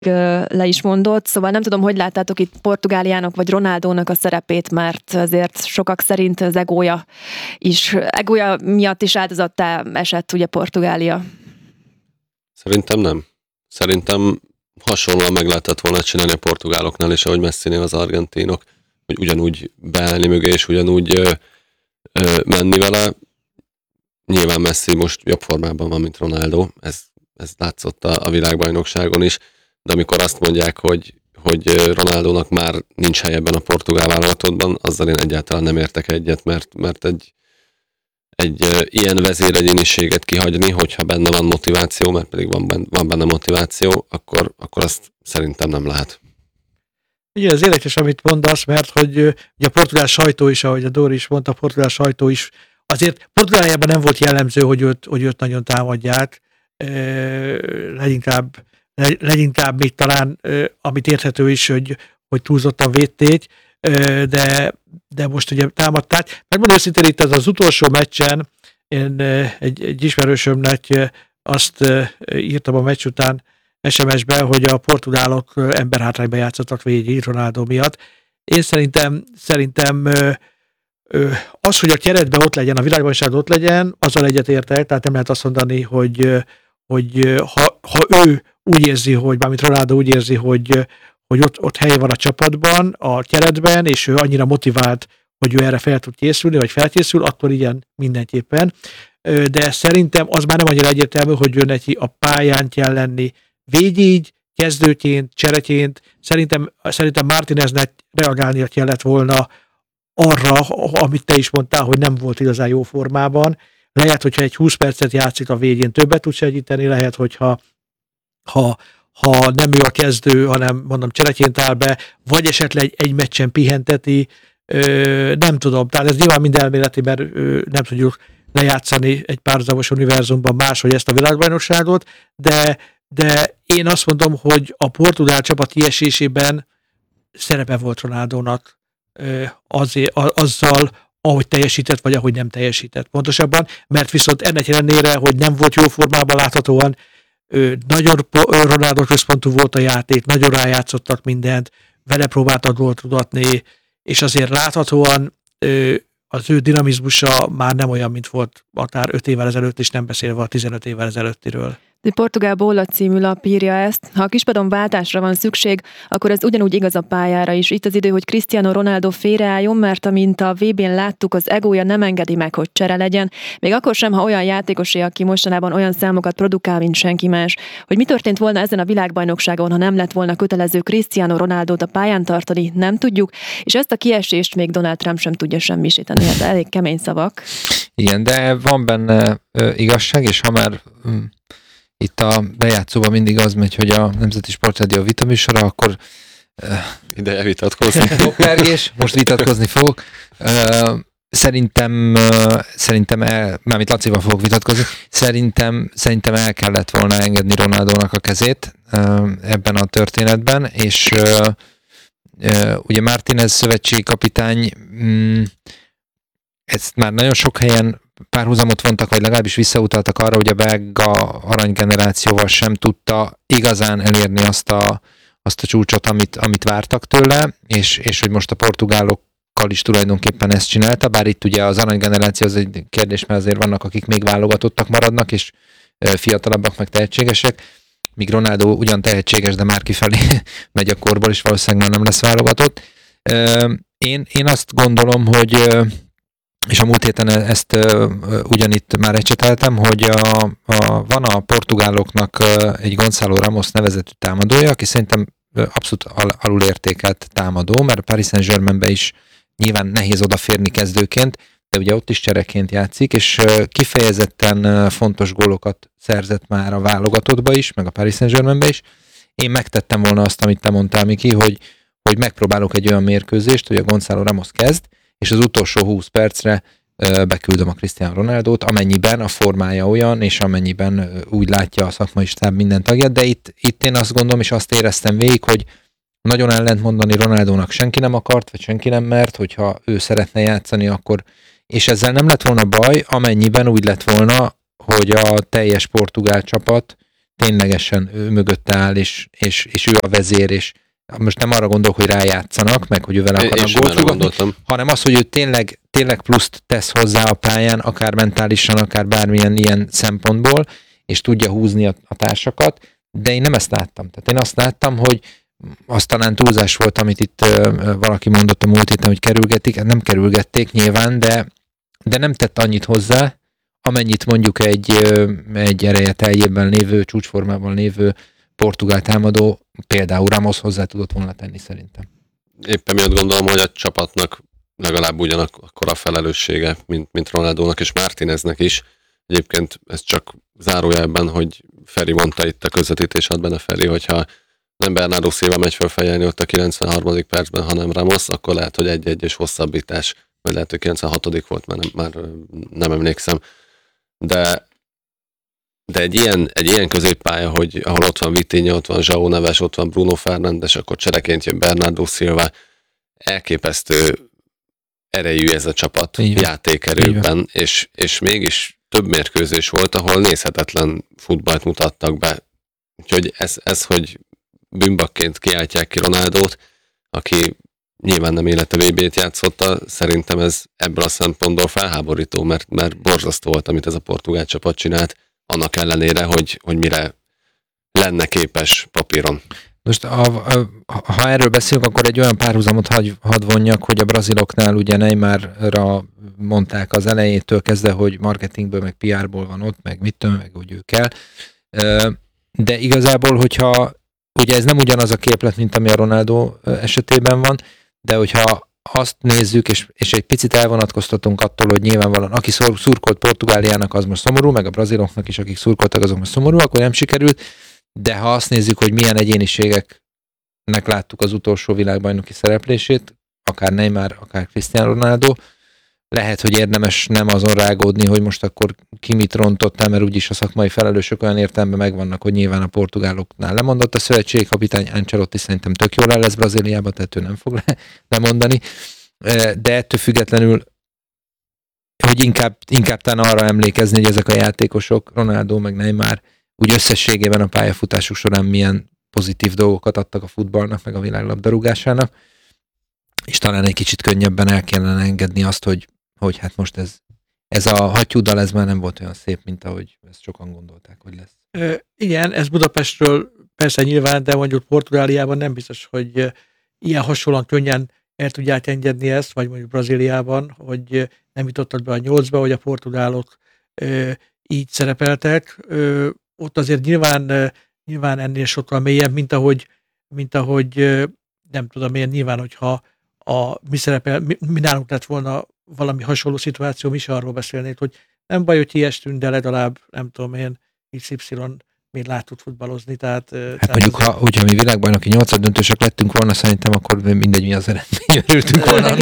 le is mondott, szóval nem tudom, hogy láttátok itt Portugáliának vagy Ronaldónak a szerepét, mert azért sokak szerint az egója miatt is áldozattá esett ugye Portugália. Szerintem nem. Szerintem hasonlóan meg lehetett volna csinálni a portugáloknál és ahogy Messinél az argentinok, hogy ugyanúgy beállni mögé és ugyanúgy menni vele. Nyilván Messi most jobb formában van, mint Ronaldo, ez látszott a világbajnokságon is, de amikor azt mondják, hogy Ronaldónak már nincs hely ebben a portugál válogatotban, azzal én egyáltalán nem értek egyet, mert egy ilyen vezéregyéniséget kihagyni, hogyha benne van motiváció, mert pedig van benne motiváció, akkor azt szerintem nem lehet. Igen, ez érdekes, amit mondasz, mert hogy ugye a portugál sajtó is, ahogy a Dóri is mondta, a portugál sajtó is, azért Portugáliában nem volt jellemző, hogy őt nagyon támadják, leginkább még talán, amit érthető is, hogy túlzottan védték, de most ugye támadták. Megmondom őszintén, itt az utolsó meccsen én egy ismerősömnek azt írtam a meccs után SMS-ben, hogy a portugálok emberhátrányba játszottak végig Ronaldo miatt. Én szerintem az, hogy a keretben ott legyen, a világbajnokság ott legyen, azzal egyetértek, tehát nem lehet azt mondani, hogy ha ő úgy érzi, hogy bármint Ronaldo úgy érzi, hogy ott helye van a csapatban, a keretben, és ő annyira motivált, hogy ő erre fel tud készülni, vagy felkészül, akkor igen, mindenképpen. De szerintem az már nem annyira egyértelmű, hogy ő neki a pályán kell lenni végig, kezdőként, csereként. Szerintem Martineznek reagálnia kellett volna arra, amit te is mondtál, hogy nem volt igazán jó formában. Lehet, hogyha egy 20 percet játszik a végén, többet tud segíteni, lehet, hogyha ha nem ő a kezdő, hanem mondom csereként áll be, vagy esetleg egy meccsen pihenteti, nem tudom, tehát ez nyilván mind elméleti, mert nem tudjuk lejátszani egy párhuzamos univerzumban máshogy ezt a világbajnokságot, de én azt mondom, hogy a portugál csapat kiesésében szerepe volt Ronaldónak azzal, ahogy teljesített, vagy ahogy nem teljesített pontosabban, mert viszont ennek ellenére, hogy nem volt jó formában láthatóan, nagyon Ronaldo központú volt a játék, nagyon rájátszottak mindent, vele próbáltak gólt tudatni, és azért láthatóan az ő dinamizmusa már nem olyan, mint volt akár 5 évvel ezelőtt, és nem beszélve a 15 évvel ezelőttiről. De Portugál Bola című lap írja ezt, ha a kispadon váltásra van szükség, akkor ez ugyanúgy igaz a pályára is. Itt az idő, hogy Cristiano Ronaldo félreálljon, mert amint a VB-n láttuk, az egója nem engedi meg, hogy csere legyen. Még akkor sem, ha olyan játékosé, aki mostanában olyan számokat produkál, mint senki más. Hogy mi történt volna ezen a világbajnokságon, ha nem lett volna kötelező Cristiano Ronaldót a pályán tartani, nem tudjuk, és ezt a kiesést még Donald Trump sem tudja semmisíteni. Hát elég kemény szavak. Igen, de van benne igazság, és ha már itt a bejátszóban mindig az megy, hogy a Nemzeti Sportrádió vitaműsora, akkor ideje vitatkozni. Most vitatkozni fogok. Szerintem mármint Lacival fogok vitatkozni, szerintem el kellett volna engedni Ronaldónak a kezét ebben a történetben, és ugye Martinez szövetségi kapitány, ezt már nagyon sok helyen párhuzamot vontak, vagy legalábbis visszautaltak arra, hogy a belga aranygenerációval sem tudta igazán elérni azt a csúcsot, amit vártak tőle, és hogy most a portugálokkal is tulajdonképpen ezt csinálta, bár itt ugye az aranygeneráció az egy kérdés, mert azért vannak, akik még válogatottak maradnak, és fiatalabbak, meg tehetségesek, míg Ronaldo ugyan tehetséges, de már kifelé megy a korból, és valószínűleg már nem lesz válogatott. Én azt gondolom, hogy és a múlt héten ezt ugyanitt már ecseteltem, hogy van a portugáloknak egy Gonzalo Ramos nevezetű támadója, aki szerintem abszolút alulértékelt támadó, mert a Paris Saint-Germainbe is nyilván nehéz odaférni kezdőként, de ugye ott is csereként játszik, és kifejezetten fontos gólokat szerzett már a válogatottba is, meg a Paris Saint-Germainbe is. Én megtettem volna azt, amit te mondtál, Miki, hogy megpróbálok egy olyan mérkőzést, hogy a Gonzalo Ramos kezd, és az utolsó 20 percre beküldöm a Cristiano Ronaldót, amennyiben a formája olyan, és amennyiben úgy látja a szakmai stáb minden tagját, de itt én azt gondolom, és azt éreztem végig, hogy nagyon ellentmondani Ronaldónak senki nem akart, vagy senki nem mert, hogyha ő szeretne játszani, akkor, és ezzel nem lett volna baj, amennyiben úgy lett volna, hogy a teljes portugál csapat ténylegesen ő mögötte áll, és ő a vezér, és most nem arra gondolok, hogy rájátszanak, meg hogy ő vele akarnak gólt rúgatni, hanem az, hogy ő tényleg pluszt tesz hozzá a pályán, akár mentálisan, akár bármilyen ilyen szempontból, és tudja húzni a társakat, de én nem ezt láttam. Tehát én azt láttam, hogy az talán túlzás volt, amit itt valaki mondott a múlt héten, hogy kerülgetik, nem kerülgették nyilván, de nem tett annyit hozzá, amennyit mondjuk egy ereje teljében lévő, csúcsformában lévő portugál támadó, például Ramos hozzá tudott volna tenni szerintem. Éppen miatt gondolom, hogy a csapatnak legalább ugyanakkor a felelőssége, mint Ronaldónak és Martineznek is. Egyébként ez csak zárójelben, hogy Feri mondta itt a közvetítés, ad benne Feri, hogyha nem Bernardo Silva megy fel fejelni ott a 93. percben, hanem Ramos, akkor lehet, hogy egy-egy és hosszabbítás, vagy lehet, hogy 96. volt, már nem emlékszem. De egy ilyen középpálya, hogy ahol ott van Vitinha, ott van João Neves, ott van Bruno Fernandes, akkor csereként jön Bernardo Silva, elképesztő erejű ez a csapat játékerőben, és mégis több mérkőzés volt, ahol nézhetetlen futballt mutattak be. Úgyhogy ez hogy bűnbakként kiáltják ki Ronaldót, aki nyilván nem élete VB-t játszotta, szerintem ez ebből a szempontból felháborító, mert borzasztó volt, amit ez a portugál csapat csinált, annak ellenére, hogy mire lenne képes papíron. Most ha erről beszélünk, akkor egy olyan párhuzamot hadd vonjak, hogy a braziloknál ugye Neymarra mondták az elejétől kezdve, hogy marketingből, meg PR-ból van ott, meg mit tudom, meg hogy ő kell. De igazából, hogyha ugye ez nem ugyanaz a képlet, mint ami a Ronaldo esetében van, de hogyha azt nézzük, és egy picit elvonatkoztatunk attól, hogy nyilvánvalóan aki szurkolt Portugáliának, az most szomorú, meg a braziloknak is, akik szurkoltak, azok most szomorú, akkor nem sikerült, de ha azt nézzük, hogy milyen egyéniségeknek láttuk az utolsó világbajnoki szereplését, akár Neymar, akár Cristiano Ronaldo, lehet, hogy érdemes nem azon rágódni, hogy most akkor ki mit rontott el, mert úgyis a szakmai felelősök olyan értelemben megvannak, hogy nyilván a portugáloknál lemondott a szövetségkapitány, Ancelotti szerintem tök jól el lesz Brazíliába, tehát ő nem fog lemondani, de ettől függetlenül, hogy inkább talán arra emlékezni, hogy ezek a játékosok, Ronaldo meg Neymar, úgy összességében a pályafutásuk során milyen pozitív dolgokat adtak a futballnak, meg a világlabdarúgásának, és talán egy kicsit könnyebben el kellene engedni azt, hogy hát most ez a hattyúdal, ez már nem volt olyan szép, mint ahogy ezt sokan gondolták, hogy lesz. Igen, ez Budapestről persze nyilván, de mondjuk Portugáliában nem biztos, hogy ilyen hasonlóan könnyen el tudják engedni ezt, vagy mondjuk Brazíliában, hogy nem jutottak be a 8-ba, hogy a portugálok így szerepeltek. Ott azért nyilván ennél sokkal mélyebb, mint ahogy nem tudom én, nyilván, hogyha mi nálunk lett volna valami hasonló szituáció, mi is arról beszélnék, hogy nem baj, hogy ilyestünk, de legalább, nem tudom én, XY még lát tud futballozni. Tehát mondjuk, hogyha mi világbajnoki 8 döntősök lettünk volna, szerintem akkor mindegy, mi az eredmény, örültünk volna.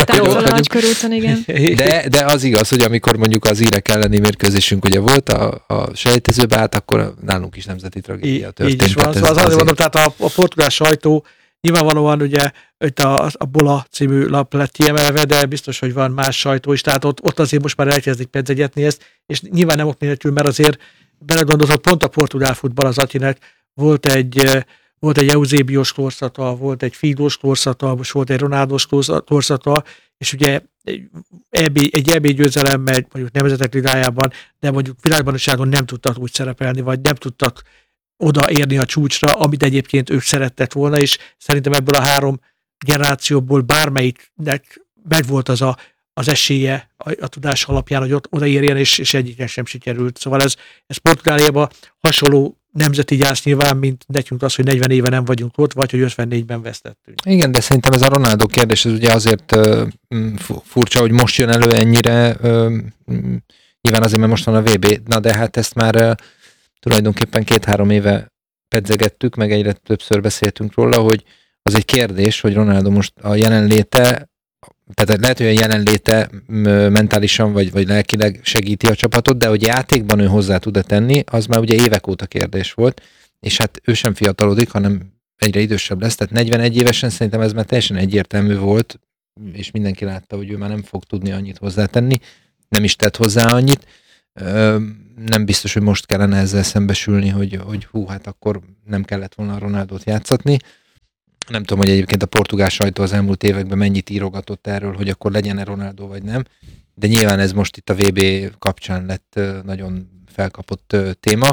De az igaz, hogy amikor mondjuk az írek elleni mérkőzésünk ugye volt a selejtezőbe állt, akkor nálunk is nemzeti tragédia történt. Így is van, azért mondom, tehát a portugál sajtó nyilvánvalóan ugye a Bola című lap lett kiemelve, de biztos, hogy van más sajtó is, tehát ott azért most már elkezdik pedzegetni ezt, és nyilván nem ok nélkül, mert azért belegondoltak, pont a portugál futball az Atinek volt egy Eusébiós korszaka, volt egy Fidós korszaka, most volt egy Ronaldós korszaka, és ugye egy EB győzelem megy mondjuk nemzetek ligájában, de mondjuk világbajnokságon nem tudtak úgy szerepelni, vagy nem tudtak odaérni a csúcsra, amit egyébként ők szerettek volna, és szerintem ebből a 3 generációból bármelyiknek megvolt az esélye a tudás alapján, hogy ott odaérjen, és egyiknek sem sikerült. Szóval ez Portugáliában hasonló nemzeti gyász nyilván, mint nekünk az, hogy 40 éve nem vagyunk ott, vagy hogy 54-ben vesztettünk. Igen, de szerintem ez a Ronaldo kérdés, ez ugye azért furcsa, hogy most jön elő ennyire, nyilván azért, mert most van a VB, na de hát ezt már tulajdonképpen 2-3 éve pedzegettük, meg egyre többször beszéltünk róla, hogy az egy kérdés, hogy Ronaldo most a jelenléte, tehát lehet, hogy a jelenléte mentálisan vagy lelkileg segíti a csapatot, de hogy játékban ő hozzá tud-e tenni, az már ugye évek óta kérdés volt, és hát ő sem fiatalodik, hanem egyre idősebb lesz, tehát 41 évesen szerintem ez már teljesen egyértelmű volt, és mindenki látta, hogy ő már nem fog tudni annyit hozzátenni, nem is tett hozzá annyit, Nem biztos, hogy most kellene ezzel szembesülni, hogy hú, hát akkor nem kellett volna a Ronaldót játszatni. Nem tudom, hogy egyébként a portugál sajtó az elmúlt években mennyit írogatott erről, hogy akkor legyen-e Ronaldo vagy nem, de nyilván ez most itt a VB kapcsán lett nagyon felkapott téma.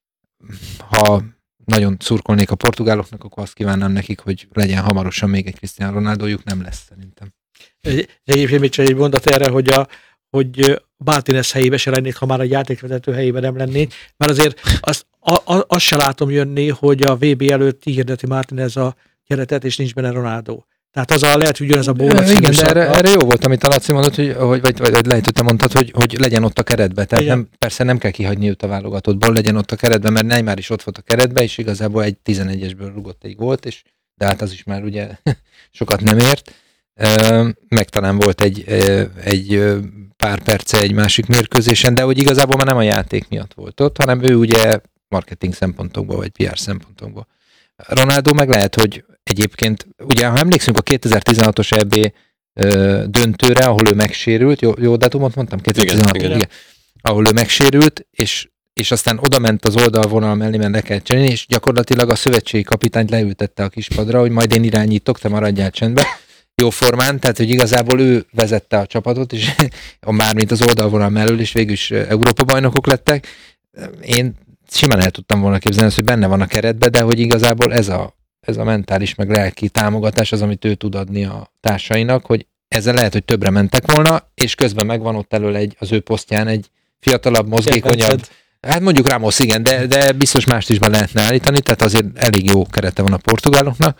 Ha nagyon szurkolnék a portugáloknak, akkor azt kívánnám nekik, hogy legyen hamarosan még egy Cristiano Ronaldójuk, nem lesz szerintem. Egyébként még csak egy mondat erre, hogy Martinez helyébe se lennék, ha már a játékvezető helyébe nem lennék, mert azért azt se látom jönni, hogy a VB előtt hirdeti Martinez a keretet, és nincs benne Ronaldo. Tehát az lehet, hogy ugyanez a bólac. Igen, de erre jó volt, amit a Laci mondott, vagy lehet, hogy te mondtad, hogy legyen ott a keretbe. Tehát persze nem kell kihagyni őt a válogatottból, legyen ott a keretbe, mert Neymar is ott volt a keretbe, és igazából egy 11-esből rugott egy gólt, de hát az is már ugye sokat nem ért. Meg talán volt egy pár perce egy másik mérkőzésen, de hogy igazából már nem a játék miatt volt ott, hanem ő ugye marketing szempontokból, vagy PR szempontokból. Ronaldo meg lehet, hogy egyébként, ugye ha emlékszünk a 2016-os EB döntőre, ahol ő megsérült, jó dátumot mondtam? 2016 igen. Ahol ő megsérült, és aztán oda ment az oldalvonal mellé, mert le kell cserélni, és gyakorlatilag a szövetségi kapitányt leültette a kispadra, hogy majd én irányítok, te maradjál csendbe. Jó formán, tehát hogy igazából ő vezette a csapatot, és mármint az oldalvonal mellől, és végül is Európa-bajnokok lettek. Én simán el tudtam volna képzelni azt, hogy benne van a keretbe, de hogy igazából ez a mentális, meg lelki támogatás az, amit ő tud adni a társainak, hogy ezzel lehet, hogy többre mentek volna, és közben megvan ott elől az ő posztján egy fiatalabb, mozgékonyabb. Hát mondjuk Ramos, igen, de biztos mást is be lehetne állítani, tehát azért elég jó kerete van a portugáloknak,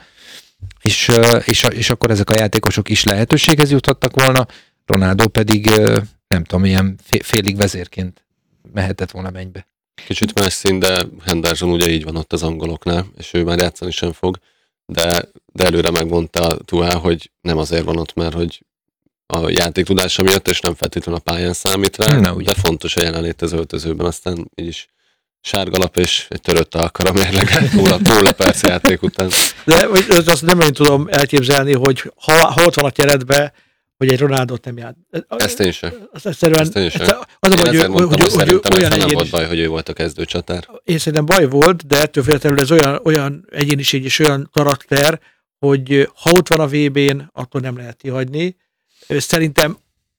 és akkor ezek a játékosok is lehetőséghez juthattak volna, Ronaldo pedig nem tudom, ilyen félig vezérként mehetett volna mennybe. Kicsit más szín, de Henderson ugye így van ott az angoloknál, és ő már játszani sem fog, de előre megmondta Tuchel, hogy nem azért van ott, mert hogy a játék tudása miatt, és nem feltétlenül a pályán számít rá, de fontos a jelenlét az öltözőben, aztán így is sárgalap és egy törött alkara mérleget nulla perc játék után. De azt nem én tudom elképzelni, hogy ha ott van a keretben, hogy egy Ronaldot nem jár. Ezt én sem. Szerintem nem volt baj, hogy ő volt a kezdőcsatár. Én szerintem baj volt, de ettől függetlenül ez olyan egyéniség és olyan karakter, hogy ha ott van a VB-n, akkor nem lehet kihagyni. Szerintem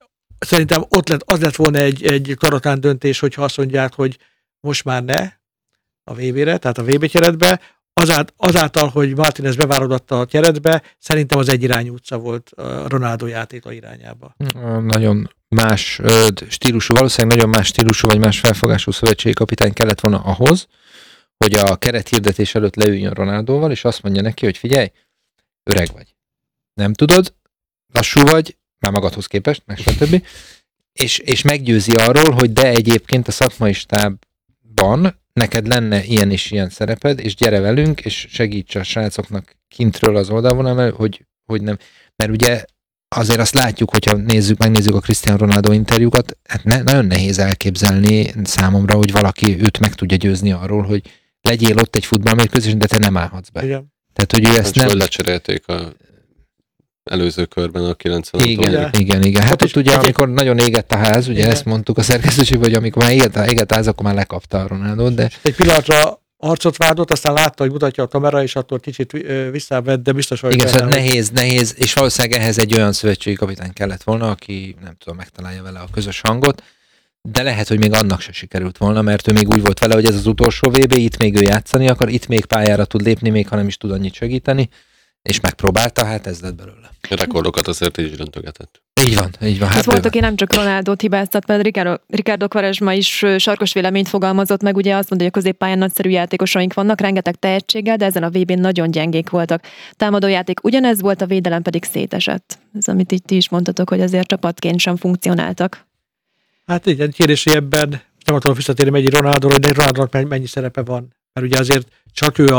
az lett volna egy karatán döntés, hogyha azt mondják, hogy most már ne a VB-re, tehát a VB keretbe. Azáltal, hogy Martinez beválogatta a keretbe, szerintem az egyirányú utca volt a Ronaldo játéka irányába. Nagyon más stílusú, valószínűleg nagyon más stílusú, vagy más felfogású szövetségi kapitány kellett volna ahhoz, hogy a kerethirdetés előtt leüljön Ronaldóval, és azt mondja neki, hogy figyelj, öreg vagy. Nem tudod, lassú vagy, már magadhoz képest, meg stb. És meggyőzi arról, hogy de egyébként a szakmai stábban neked lenne ilyen és ilyen szereped, és gyere velünk, és segíts a srácoknak kintről az oldalvonal, hogy nem. Mert ugye azért azt látjuk, hogyha megnézzük a Cristiano Ronaldo interjúkat, hát nagyon nehéz elképzelni számomra, hogy valaki őt meg tudja győzni arról, hogy legyél ott egy futballmérkőzésen, de te nem állhatsz be. Igen. Tehát, hogy ő ezt nem... lecserélték a előző körben a 90. Igen. Hát ott ugye, amikor nagyon égett a ház, ugye ezt mondtuk a szerkesztőségben, hogy amikor már égett a ház, akkor már lekapta a Ronaldót, de... Egy pillanatra arcot vágott, aztán látta, hogy mutatja a kamera, és attól kicsit visszavett, de biztos, hogy... Igen, szóval nehéz, és valószínűleg ehhez egy olyan szövetségi kapitány kellett volna, aki nem tudom, megtalálja vele a közös hangot, de lehet, hogy még annak se sikerült volna, mert ő még úgy volt vele, hogy ez az utolsó VB, itt még ő játszani akar, itt még pályára tud lépni, még ha nem is tud annyit segíteni, és megpróbálta, hát ez lett belőle. A rekordokat azért így döntögetett. Így van. Hát volt, aki nem csak Ronaldót hibáztat, mert Ricardo Quaresma is sarkos véleményt fogalmazott meg, ugye azt mondja, hogy a középpályán nagyszerű játékosaink vannak, rengeteg tehetséggel, de ezen a VB-n nagyon gyengék voltak. Támadójáték ugyanez volt, a védelem pedig szétesett. Ez, amit így ti is mondtatok, hogy azért csapatként sem funkcionáltak. Hát igen, kérdés, hogy ebben nem akarok visszatérni megyi Ronaldóra, hogy Ronaldónak mennyi szerepe van. Mert ugye azért csak ő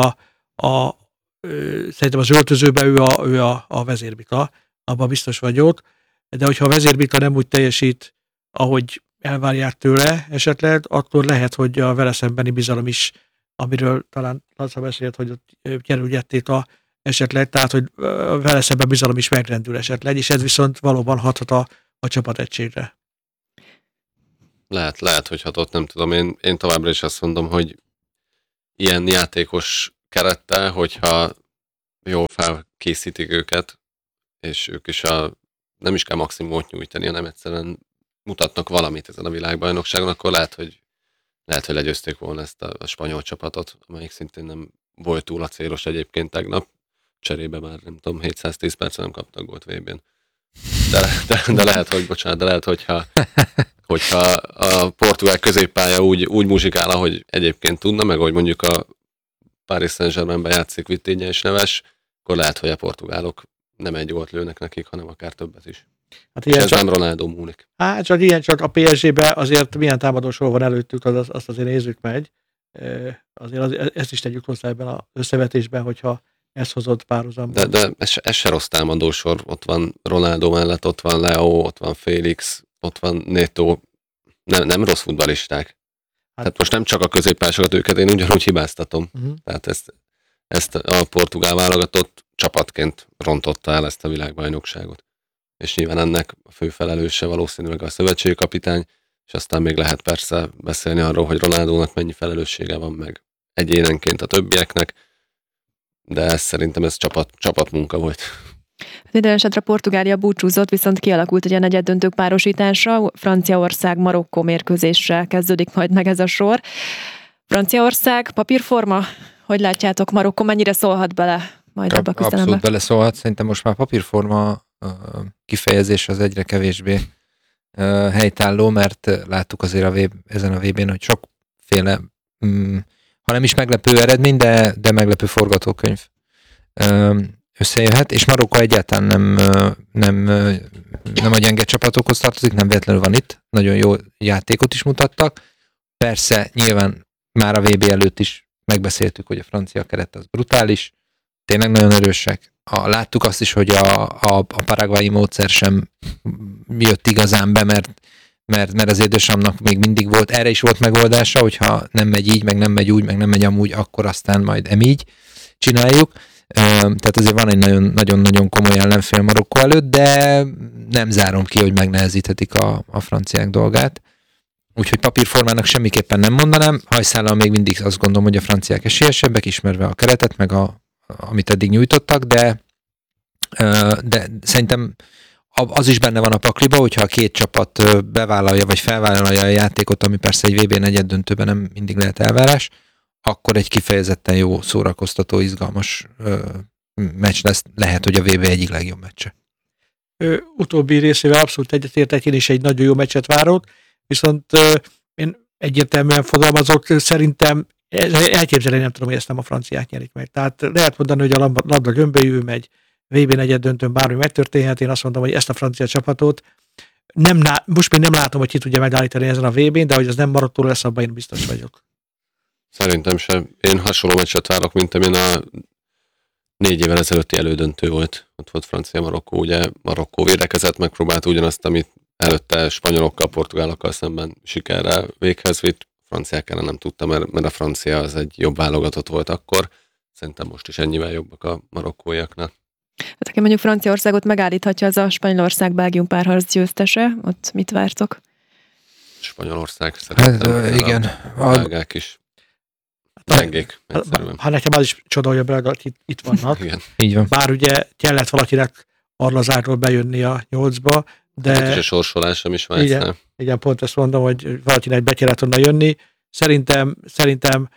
szerintem az öltözőben ő a vezérbika, abban biztos vagyok, de hogyha a vezérbika nem úgy teljesít, ahogy elvárják tőle esetleg, akkor lehet, hogy a vele szembeni bizalom is, amiről talán Laca beszélt, hogy ott kerülgették esetleg, tehát hogy vele szemben bizalom is megrendül esetleg, és ez viszont valóban hathat a csapategységre. Lehet, hogy hatott, nem tudom. Én továbbra is azt mondom, hogy ilyen játékos kerettel, hogyha jól felkészítik őket, és ők is nem is kell maximumot nyújtani, hanem egyszerűen mutatnak valamit ezen a világbajnokságon, akkor lehet, hogy legyőzték volna ezt a spanyol csapatot, amelyik szintén nem volt túl acélos egyébként tegnap. Cserébe már nem tudom, 710 percen nem kaptak gólt VB-n. De lehet, hogyha a portugál középpálya úgy muzsikál, ahogy egyébként tudna, meg ahogy mondjuk a Paris Saint-Germainben játszik Vitinha és Neves, akkor lehet, hogy a portugálok nem egy gólt lőnek nekik, hanem akár többet is. Hát és ez nem Ronaldo múlik. Hát csak a PSG-be azért milyen támadósor van előttük, azt azért nézzük meg. Azért ezt is tegyük hozzá ebben az összevetésben, hogyha ezt hozott párhuzamban. De ez se rossz támadósor. Ott van Ronaldo mellett, ott van Leo, ott van Félix, ott van Neto. Nem rossz futballisták. Tehát most nem csak a középpályásokat, őket én ugyanúgy hibáztatom. Tehát ezt a portugál válogatott csapatként rontotta el ezt a világbajnokságot. És nyilván ennek a fő felelőse valószínűleg a szövetségkapitány, és aztán még lehet persze beszélni arról, hogy Ronaldónak mennyi felelőssége van meg egyénenként a többieknek, de szerintem ez csapatmunka volt. Minden esetre Portugália búcsúzott, viszont kialakult ugye a negyeddöntők párosítása. Franciaország-Marokkó mérkőzéssel kezdődik majd meg ez a sor. Franciaország, papírforma? Hogy látjátok, Marokkó mennyire szólhat bele majd ebbe a küzdelembe? Abszolút beleszólhat. Szerintem most már papírforma kifejezés az egyre kevésbé helytálló, mert láttuk azért ezen a VB-n, hogy sokféle, ha nem is meglepő eredmény, de meglepő forgatókönyv összejöhet, és Marokkó egyáltalán nem a gyenge csapatokhoz tartozik, nem véletlenül van itt, nagyon jó játékot is mutattak. Persze, nyilván már a VB előtt is megbeszéltük, hogy a francia keret az brutális, tényleg nagyon erősek. Láttuk azt is, hogy a paraguayi módszer sem jött igazán be, mert az édesamnak még mindig volt, erre is volt megoldása, hogyha nem megy így, meg nem megy úgy, meg nem megy amúgy, akkor aztán majd így csináljuk. Tehát azért van egy nagyon-nagyon komoly ellenfél Marokkó előtt, de nem zárom ki, hogy megnehezíthetik a franciák dolgát. Úgyhogy papírformának semmiképpen nem mondanám. Hajszállal még mindig azt gondolom, hogy a franciák esélyesebbek, ismerve a keretet, meg amit eddig nyújtottak, de szerintem az is benne van a pakliba, hogyha a két csapat bevállalja, vagy felvállalja a játékot, ami persze egy VB negyeddöntőben nem mindig lehet elvárás, akkor egy kifejezetten jó, szórakoztató, izgalmas meccs lesz. Lehet, hogy a VB egyik legjobb meccse. Utóbbi részével abszolút egyetértek, én is egy nagyon jó meccset várok, viszont én egyértelműen fogalmazok, szerintem elképzelni nem tudom, hogy ezt nem a franciák nyerik meg. Tehát lehet mondani, hogy a labda gömbölyű megy, VB negyeddöntőn bármi megtörténhet, én azt mondom, hogy ezt a francia csapatot most még nem látom, hogy ki tudja megállítani ezen a VB-n, de hogy ez nem Marokkó lesz, abban én biztos vagyok. Szerintem sem. Én hasonló meccset várok, mint amin a 4 évvel ezelőtti elődöntő volt. Ott volt Francia-Marokkó, ugye Marokkó védekezett, megpróbált ugyanazt, amit előtte spanyolokkal, portugálokkal szemben sikerrel véghez vitt. Franciák ellen nem tudta, mert a francia az egy jobb válogatott volt akkor. Szerintem most is ennyivel jobbak a marokkóiaknál. Hát aki mondjuk Franciaországot megállíthatja, az a Spanyolország-Belgium párharc győztese. Ott mit vártok? Spanyolország szerintem. Igen. A belgák is. Gyengék, egyszerűen. Hát nekem az is csoda, hogy a belgák itt vannak. Igen. Így van. Bár ugye kellett valakinek Arlazárról bejönni a 8-ba, de... Hát is a sorsolás sem is Svájcnál. Igen, pont ezt mondom, hogy valakinek be kellett volna jönni. Szerintem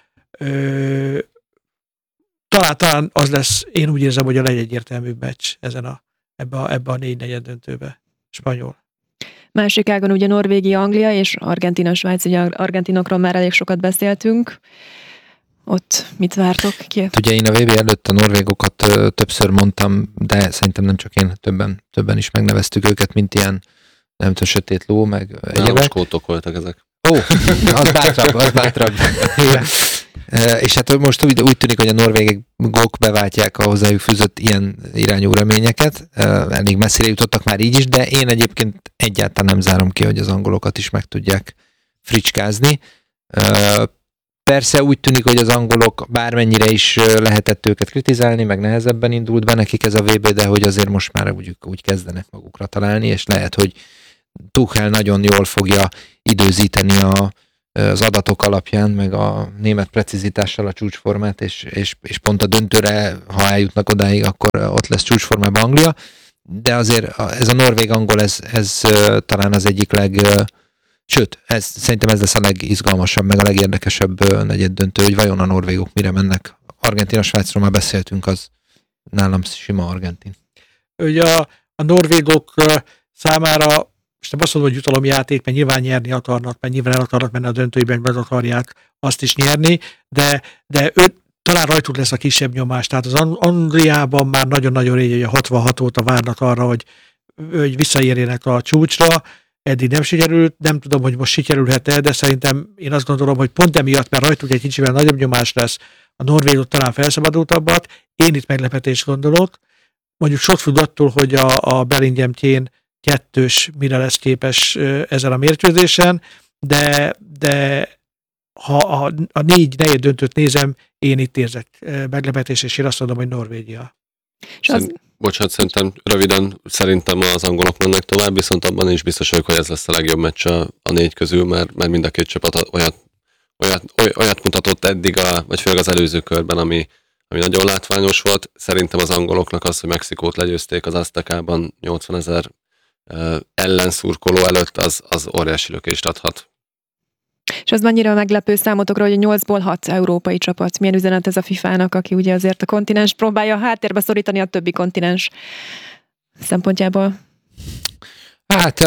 talán az lesz, én úgy érzem, hogy a legegyértelműbb meccs ebbe a 4 negyeddöntőbe. Spanyol. Másik ágon ugye Norvégia, Anglia és Argentína, Svájc, ugye argentinokról már elég sokat beszéltünk. Ott mit vártok ki? Ugye én a VB előtt a norvégokat többször mondtam, de szerintem nem csak én, többen is megneveztük őket, mint ilyen, nem tudom, sötét ló, meg egyébek. Skótok voltak ezek. Ó, az bátrabb. És hát most úgy tűnik, hogy a norvégok beváltják a hozzájuk fűzött ilyen irányú reményeket. Elég messzire jutottak már így is, de én egyébként egyáltalán nem zárom ki, hogy az angolokat is meg tudják fricskázni. Persze úgy tűnik, hogy az angolok bármennyire is lehetett őket kritizálni, meg nehezebben indult be nekik ez a VB, de hogy azért most már úgy kezdenek magukra találni, és lehet, hogy Tuchel nagyon jól fogja időzíteni az adatok alapján, meg a német precizitással a csúcsformát, és pont a döntőre, ha eljutnak odáig, akkor ott lesz csúcsformában Anglia, de azért ez a norvég-angol, ez talán az egyik szerintem ez lesz a legizgalmasabb, meg a legérdekesebb negyeddöntő, hogy vajon a norvégok mire mennek. Argentina-Svájcról már beszéltünk, az nálam sima Argentin. Ugye a norvégok számára, most nem azt mondom, hogy jutalomjáték, mert nyilván nyerni akarnak, mert nyilván el akarnak menni a döntőiben, meg akarják azt is nyerni, de talán rajtuk lesz a kisebb nyomás. Tehát az Angliában már nagyon-nagyon régen, 66 óta várnak arra, hogy visszaérjenek a csúcsra. Eddig nem sikerült, nem tudom, hogy most sikerülhet-e, de szerintem én azt gondolom, hogy pont emiatt, mert rajtuk egy kicsivel nagyobb nyomás lesz, a norvégok talán felszabadultabbat. Én itt meglepetést gondolok. Mondjuk sok függ attól, hogy a Bellingham Tjén 2-s mire lesz képes ezen a mérkőzésen, de ha a 4 negyed döntőt nézem, én itt érzek meglepetést, és én azt mondom, hogy Norvégia. Bocsánat, szerintem az angolok mennek tovább, viszont abban is biztos vagyok, hogy ez lesz a legjobb meccs a 4 közül, mert mind a két csapat olyat mutatott eddig, vagy főleg az előző körben, ami nagyon látványos volt. Szerintem az angoloknak az, hogy Mexikót legyőzték az Aztekában 80 000 ellenszurkoló előtt, az óriási lökést adhat. És az mennyire meglepő számotokra, hogy 8-ból 6 európai csapat. Milyen üzenet ez a FIFA-nak, aki ugye azért a kontinens próbálja háttérbe szorítani a többi kontinens szempontjából? Hát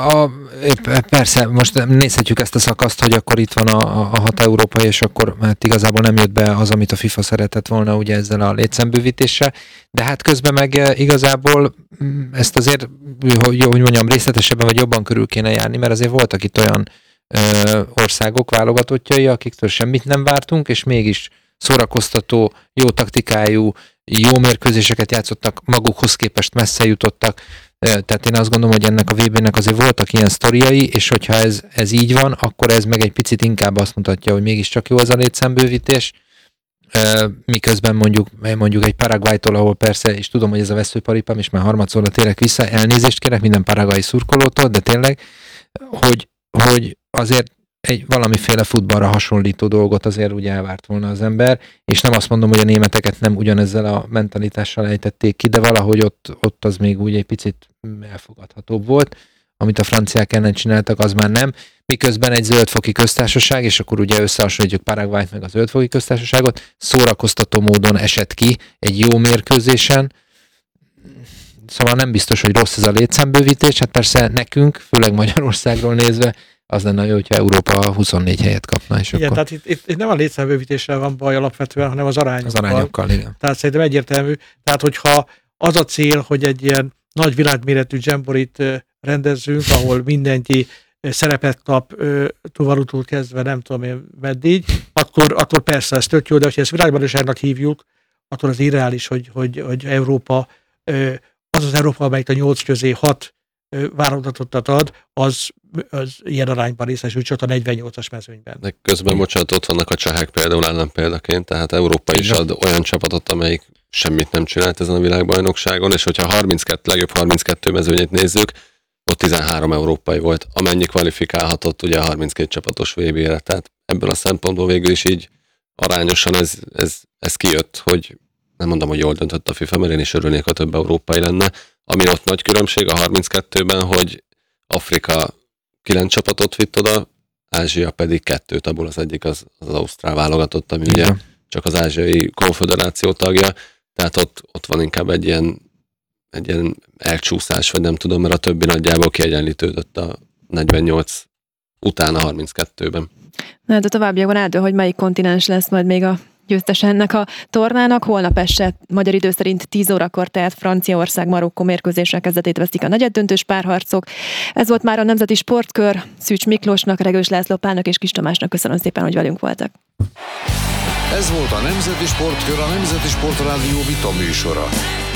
persze, most nézhetjük ezt a szakaszt, hogy akkor itt van a 6 európai, és akkor hát igazából nem jött be az, amit a FIFA szeretett volna ugye ezzel a létszámbővítéssel, de hát közben meg igazából ezt azért, hogy mondjam, részletesebben vagy jobban körül kéne járni, mert azért voltak itt olyan országok válogatottjai, akiktől semmit nem vártunk, és mégis szórakoztató, jó taktikájú, jó mérkőzéseket játszottak, magukhoz képest messze jutottak. Tehát én azt gondolom, hogy ennek a VB-nek azért voltak ilyen sztoriai, és hogyha ez így van, akkor ez meg egy picit inkább azt mutatja, hogy mégiscsak jó az a létszámbővítés, miközben mondjuk egy Paraguaytól, ahol persze, és tudom, hogy ez a veszőparipám, és már harmadszorra térek vissza, elnézést kérek minden paraguayi szurkolótól, de tényleg, hogy azért egy valamiféle futballra hasonlító dolgot azért úgy elvárt volna az ember, és nem azt mondom, hogy a németeket nem ugyanezzel a mentalitással ejtették ki, de valahogy ott az még úgy egy picit elfogadhatóbb volt, amit a franciák ellen csináltak, az már nem. Miközben egy zöldfoki köztársaság, és akkor ugye összehasonlítjuk Paraguayt meg a zöldfoki köztársaságot, szórakoztató módon esett ki egy jó mérkőzésen. Szóval nem biztos, hogy rossz ez a létszámbővítés, hát persze nekünk, főleg Magyarországról nézve, az lenne jó, hogyha Európa 24 helyet kapna. És igen, akkor... tehát itt nem a létszámbővítéssel van baj alapvetően, hanem az arányokkal. Az arányokkal, igen. Tehát szerintem egyértelmű. Tehát, hogyha az a cél, hogy egy ilyen nagy világméretű dzsemborit rendezzünk, ahol mindenki szerepet kap, Tuvalutól kezdve nem tudom én meddig, akkor persze ez tök jó, de ha ezt világbajnokságnak hívjuk, akkor az irreális, hogy Európa, az Európa, amelyik a 8 közé 6 válogatottat ad, az ilyen arányban részesül csak a 48-as mezőnyben. De közben, bocsánat, ott vannak a csehek például ellenpéldaként, tehát Európa is ad olyan csapatot, amelyik semmit nem csinált ezen a világbajnokságon, és hogyha legjobb 32 mezőnyét nézzük, ott 13 európai volt, amennyi kvalifikálhatott ugye a 32 csapatos VB-re, tehát ebből a szempontból végül is így arányosan ez kijött, hogy nem mondom, hogy jól döntött a FIFA, mert én is örülnék, ha több európai lenne. Ami ott nagy különbség a 32-ben, hogy Afrika 9 csapatot vitt oda, Ázsia pedig 2, abból az egyik az ausztrál válogatott, ami ugye csak az ázsiai konföderáció tagja, tehát ott van inkább egy ilyen elcsúszás, vagy nem tudom, mert a többi nagyjából kiegyenlítődött a 48 után a 32-ben. Na, de továbbiakban eldől, hogy melyik kontinens lesz majd még a győztes ennek a tornának. Holnap este magyar idő szerint 10 órakor, tehát Franciaország-Marokkó mérkőzésre kezdetét veszik a negyeddöntős párharcok. Ez volt már a Nemzeti Sportkör. Szűcs Miklósnak, Regős László Pálnak és Kis Tamásnak köszönöm szépen, hogy velünk voltak. Ez volt a Nemzeti Sportkör, a Nemzeti Sportrádió vita műsora.